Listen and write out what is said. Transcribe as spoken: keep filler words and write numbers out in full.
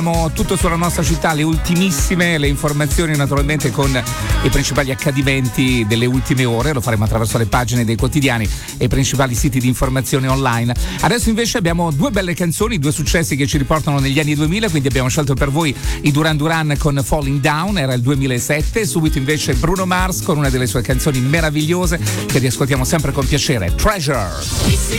Tutto sulla nostra città, le ultimissime, le informazioni naturalmente con i principali accadimenti delle ultime ore. Lo faremo attraverso le pagine dei quotidiani e i principali siti di informazione online. Adesso invece abbiamo due belle canzoni, due successi che ci riportano negli anni duemila, quindi abbiamo scelto per voi i Duran Duran con Falling Down, era il duemilasette. Subito invece Bruno Mars con una delle sue canzoni meravigliose che riascoltiamo sempre con piacere, Treasure.